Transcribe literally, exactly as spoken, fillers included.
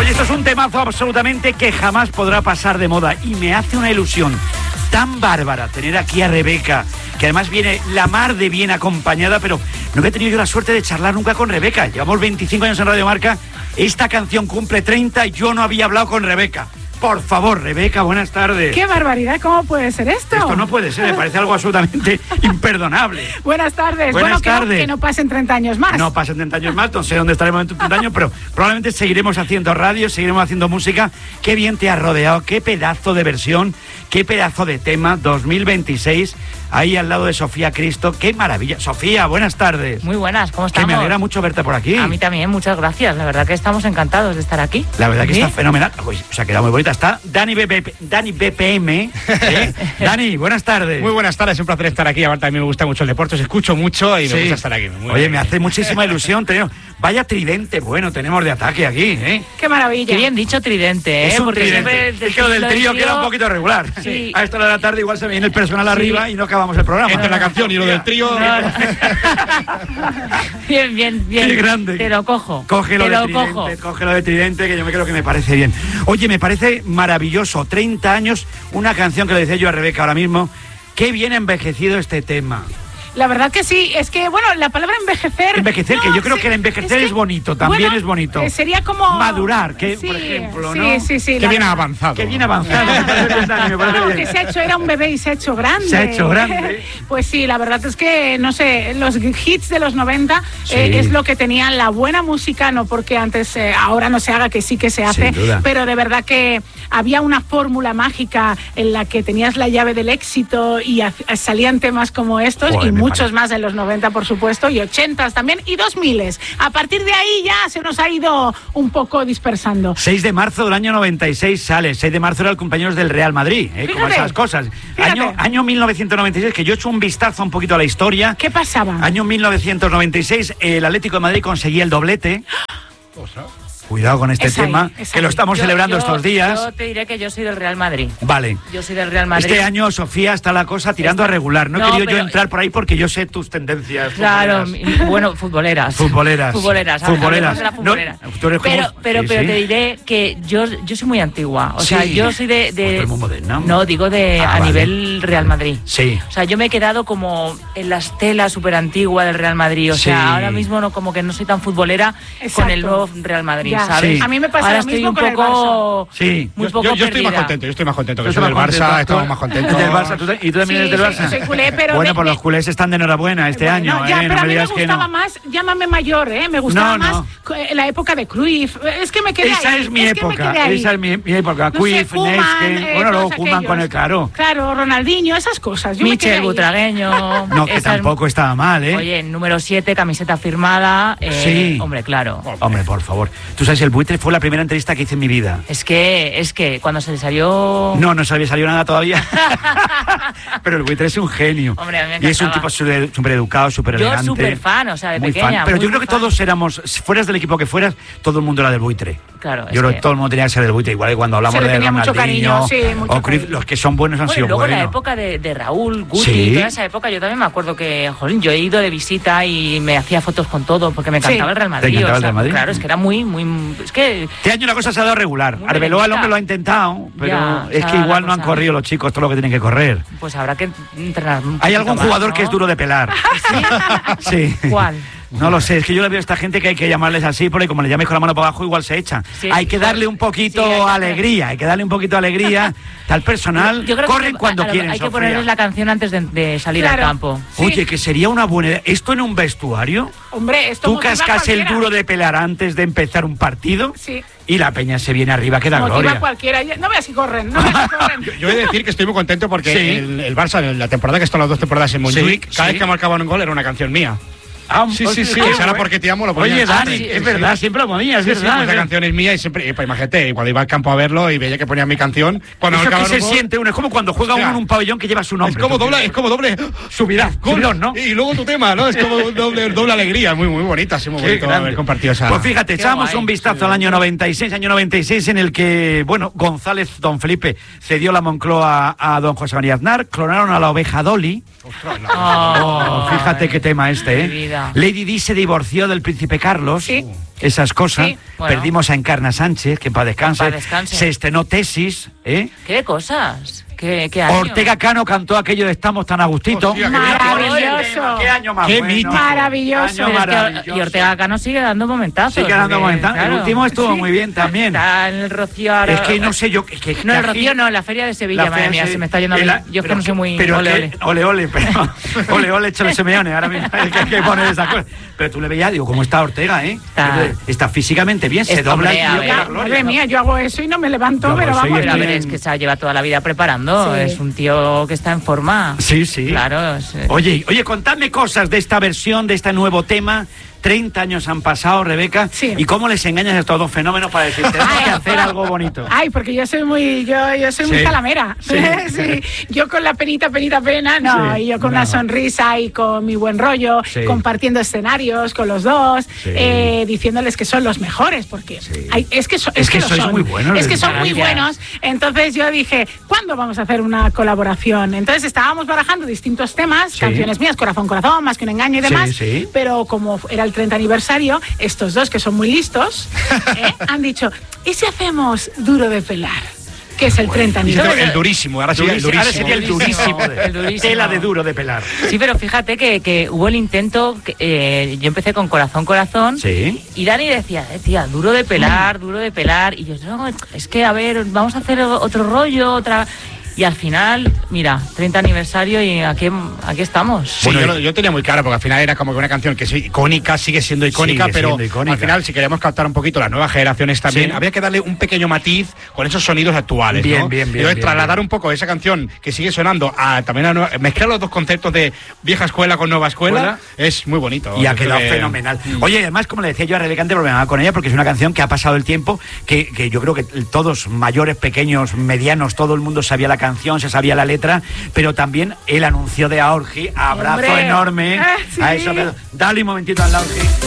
Oye, esto es un temazo absolutamente que jamás podrá pasar de moda y me hace una ilusión tan bárbara tener aquí a Rebeca, que además viene la mar de bien acompañada, pero no he tenido yo la suerte de charlar nunca con Rebeca. Llevamos veinticinco años en Radio Marca, esta canción cumple treinta y yo no había hablado con Rebeca. Por favor, Rebeca, buenas tardes. ¡Qué barbaridad! ¿Cómo puede ser esto? Esto no puede ser, me parece algo absolutamente imperdonable. Buenas tardes. Buenas bueno, que tardes. No, que no pasen treinta años más. No pasen treinta años más, no sé dónde estaremos en treinta años, pero probablemente seguiremos haciendo radio, seguiremos haciendo música. Qué bien te has rodeado, qué pedazo de versión, qué pedazo de tema, dos mil veintiséis, ahí al lado de Sofía Cristo. ¡Qué maravilla! Sofía, buenas tardes. Muy buenas, ¿cómo estamos? Que me alegra mucho verte por aquí. A mí también, muchas gracias. La verdad que estamos encantados de estar aquí. La verdad que ¿Sí? está fenomenal. Pues, se ha quedado muy bonita. Está Dani B P, Dani B P M. ¿eh? Dani, buenas tardes. Muy buenas tardes, es un placer estar aquí. Aparte, a mí me gusta mucho el deporte, os escucho mucho y me Sí. gusta estar aquí. Muy Oye, bien. me hace muchísima ilusión. Tenemos, vaya tridente bueno tenemos de ataque aquí, ¿eh? ¡Qué maravilla! Qué bien dicho tridente, ¿eh? Es un Porque tridente. siempre Es que lo del trío queda un poquito regular. Sí. A esta hora de la tarde igual se viene el personal Sí. arriba y no acabamos el programa. Entre la canción y lo del trío. No, no. Bien, bien, bien. Qué grande. Te lo cojo. Cógelo Te de lo tridente, cojo. cógelo de tridente, que yo me creo que me parece bien. Oye, me parece maravilloso, treinta años, una canción que le decía yo a Rebeca ahora mismo, qué bien envejecido este tema. La verdad que sí, es que, bueno, la palabra envejecer... Envejecer, no, que yo creo sí, que el envejecer que, es bonito, también bueno, es bonito. eh, sería como... Madurar, que, sí, por ejemplo, sí, ¿no? Sí, sí, Qué la bien verdad. avanzado. Qué bien avanzado, me parece bien, Dani, me parece No, bien. que se ha hecho, era un bebé y se ha hecho grande. Se ha hecho grande. Pues sí, la verdad es que, no sé, los hits de los noventa Sí. eh, es lo que tenían la buena música, no porque antes, eh, ahora no se haga, que sí que se hace, Sin duda. pero de verdad que había una fórmula mágica en la que tenías la llave del éxito y haz- salían temas como estos. Joder, y me muchos parece. más en los noventa, por supuesto, y ochentas también, y dos miles. A partir de ahí ya se nos ha ido un poco dispersando. seis de marzo del año noventa y seis sale. seis de marzo era el cumpleaños del Real Madrid, ¿eh? Como Fíjate, esas cosas. fíjate. Año, año mil novecientos noventa y seis, que yo he hecho un vistazo un poquito a la historia. ¿Qué pasaba? Año mil novecientos noventa y seis, el Atlético de Madrid conseguía el doblete. Cuidado con este Es ahí, tema, es que ahí. lo estamos Yo- celebrando yo- estos días. Yo te diré que yo soy del Real Madrid. Vale. Yo soy del Real Madrid. Este año, Sofía, está la cosa tirando Está- a regular. No he No, querido yo pero- entrar por ahí porque yo sé tus tendencias. Claro, futboleras. mi- bueno, futboleras. Futboleras. Futboleras. Futboleras. hablemos de la futbolera. No, tú eres como- pero pero, sí, pero sí. te diré que yo, yo soy muy antigua. O Sí. sea, yo soy de... de Pues tú eres muy moderna. No, digo de Ah, a vale. nivel Real Madrid. Sí. O sea, yo me he quedado como en la estela súper antigua del Real Madrid. O Sí. sea, ahora mismo no como que no soy tan futbolera Exacto. con el nuevo Real Madrid, Ya. ¿sabes? Sí. A mí me pasa ahora lo estoy mismo un con el poco... Sí. Muy Yo, poco yo, yo estoy más perdida. contento, yo estoy más contento. Que Tú soy del estás Barça, contento. estamos Tú- más tú contentos. eres del Barça, ¿tú, y tú también Sí, eres del soy- Barça. soy culé, pero bueno, me- pues me- los culés están de enhorabuena este Bueno, año, ya, ¿eh? pero No a me mí me digas que gustaba no. más, llámame mayor, ¿eh? Me gustaba No, no. más cu- la época de Cruyff. Es que me quedé Esa ahí. es mi que me época, quedé ahí. esa es mi, mi época. No sé, Cruyff, Koeman, Neske, eh, bueno, luego todos Koeman con el aquellos. Caro. Claro, Ronaldinho, esas cosas. Yo me quedé Michel ahí. Butragueño. No, que esa es- tampoco estaba mal, ¿eh? Oye, número siete, camiseta firmada. eh, Sí. Hombre, claro. Hombre, por favor. Tú sabes, el buitre fue la primera entrevista que hice en mi vida. Es que, es que cuando se le salió... No, no se había salido nada todavía. Pero el buitre es un genio. Hombre, a mí me y es un tipo encantaba. súper educado, súper Yo elegante. súper fan, o sea, de muy pequeña. fan. Pero muy, yo creo muy que fan. todos éramos, si fueras del equipo que fueras, todo el mundo era del buitre. Claro, es Yo creo que- que todo el mundo tenía que ser del buitre. Igual que cuando hablamos Se le de tenía mucho Ronaldinho cariño, sí, mucho o Cruyff, cariño. los que son buenos han Bueno, y sido luego buenos. la época de, de Raúl, Guti, Sí. toda esa época yo también me acuerdo que, jolín, yo he ido de visita y me hacía fotos con todo porque me Sí. encantaba el Real Madrid. ¿Te encantaba o el sea, Real Madrid? Claro, es que era muy, muy... Es que... Este año la cosa se ha dado regular. Muy Arbeloa, el merenguita. hombre, lo ha intentado, pero Ya, es se ha que dado igual la no han cosa. corrido los chicos todo lo que tienen que correr. Pues habrá que entrenar un Hay poquito algún más, jugador ¿no? que es duro de pelar. Sí. ¿Cuál? No lo sé, es que yo le veo a esta gente que hay que llamarles así, porque como le llames con la mano para abajo, igual se echan. Sí, hay que igual- darle un poquito sí, hay que hacer- alegría, hay que darle un poquito de alegría. Tal personal, Yo creo que corren hay- cuando a lo- quieren, Hay que Sofía. ponerles la canción antes de, de salir Claro. al campo. Sí. Oye, que sería una buena idea. ¿Esto en un vestuario? Hombre, esto Tú motiva a cascas el cualquiera. duro de pelar antes de empezar un partido Sí. y la peña se viene arriba, que da Motiva a gloria. cualquiera. No veas si corren, no veas si corren. Yo he de decir que estoy muy contento porque Sí. el, el Barça, en la temporada que están las dos temporadas en Montjuic, Sí, cada sí. vez que marcaban un gol era una canción mía. Ah, Sí, sí, sí. hostia, Esa era bueno. porque te amo, lo ponía Oye, siempre. Dani, Sí, es sí, verdad, sí. siempre lo ponías, es Sí, sí, verdad. esa canción es mía y siempre, y, pues, imagínate, cuando iba al campo a verlo y veía que ponía mi canción, cuando Eso que marcaban se un gol, siente uno, es como cuando juega Hostia. uno en un pabellón que lleva su es nombre. como Tú, doble, es como doble Subirás, gol, subidón, ¿no? Y luego tu tema, ¿no? Es como doble, doble alegría, muy muy bonita, sí, muy Qué bonito grande. haber compartido esa. Pues fíjate, Qué echamos guay. un vistazo al año noventa y seis, año noventa y seis en el que, bueno, González, don Felipe, cedió la Moncloa a don José María Aznar, clonaron a la oveja Dolly. Ostras, la- Oh, fíjate qué tema este, mi ¿eh? vida. Ya. Lady Di se divorció del príncipe Carlos. Sí. Esas cosas. Sí. Bueno. Perdimos a Encarna Sánchez, que para descanse. Que en paz descanse. Se estrenó Tesis, ¿eh? ¿Qué cosas? ¿Qué, qué año? Ortega Cano cantó aquello de Estamos tan a gustito. Hostia, qué Maravilloso. Qué año más Qué bueno. mítico. Maravilloso. Año Pero es que- maravilloso. y Ortega Cano sigue dando momentazos. Sigue dando porque, momentazos. El claro, último estuvo muy bien también. Está en el Rocío ahora. Es que no sé yo. Que, que- No, que el aquí- Rocío no, en la Feria de Sevilla, La madre fea mía, se- se me está yendo a mí. el- Yo es que pero no soy muy pero ole, que- ole. ole, ole, pero ole, ole, Chole Simeone, ahora mismo hay que, hay que poner esa cosa. Pero tú le veías, digo, ¿cómo está Ortega, eh? Está- Está físicamente bien, se Está- dobla el hombre, a tío ver. que la Ya, gloria. madre mía, yo hago eso y no me levanto, Yo pero hago eso y vamos. Pero a ver, bien. es que se lleva toda la vida preparando. Sí. Es un tío que está en forma. Sí, sí. Claro. es- Oye, oye, contadme cosas de esta versión, de este nuevo tema. treinta años han pasado, Rebeca. Sí. ¿Y cómo les engañas a estos dos fenómenos para decir, tenemos que hacer algo bonito? Ay, porque yo soy muy, yo, yo soy muy Sí. calamera. Sí. Sí. Yo con la penita, penita, pena, no. Sí. Y yo con No. una sonrisa y con mi buen rollo, Sí. compartiendo escenarios con los dos, Sí. eh, diciéndoles que son los mejores, porque Sí. hay- es que, so- Es es que lo sois son. muy buenos, Es que de son muy verdad. buenos. Entonces yo dije, ¿cuándo vamos a hacer una colaboración? Entonces estábamos barajando distintos temas, Sí. canciones mías, Corazón, Corazón, Más que un engaño y Sí, demás, sí. pero como era el treinta aniversario, estos dos que son muy listos, ¿eh? han dicho, ¿y si hacemos Duro de Pelar? Que es el treinta Y aniversario. el durísimo, ahora sí, el Durísimo. Ahora durísimo. sería el durísimo. de- El durísimo. Tela de duro de pelar. Sí, pero fíjate que, que hubo el intento, que, eh, yo empecé con Corazón, Corazón, Sí. y Dani decía, decía, duro de pelar, duro de pelar, y yo, no, es que, a ver, vamos a hacer otro rollo, otra... Y al final, mira, treinta aniversario y aquí, aquí estamos. Sí, Bueno, yo, y- lo- yo tenía muy claro, porque al final era como que una canción que es icónica, sigue siendo icónica, Sigue pero siendo icónica. al final, si queremos captar un poquito las nuevas generaciones también, Sí. había que darle un pequeño matiz con esos sonidos actuales. Bien, ¿no? bien, bien, Entonces, bien, trasladar bien. un poco esa canción que sigue sonando a también a nueva- mezclar los dos conceptos de vieja escuela con nueva escuela, Escuela. es muy bonito. Y ha Yo creo quedado que- fenomenal. Oye, además, como le decía yo a Rebeca antes, bromeaba con ella porque es una canción que ha pasado el tiempo, que, que yo creo que todos, mayores, pequeños, medianos, todo el mundo sabía la canción, se sabía la letra, pero también el anuncio de Aorgi, abrazo Hombre. enorme Ah, sí. a eso. Dale un momentito al Aorgi.